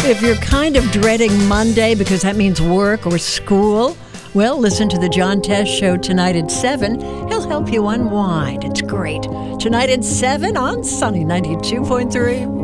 If you're kind of dreading Monday because that means work or school, well, listen to the John Tesh Show tonight at 7. He'll help you unwind. It's great. Tonight at 7 on Sunny 92.3.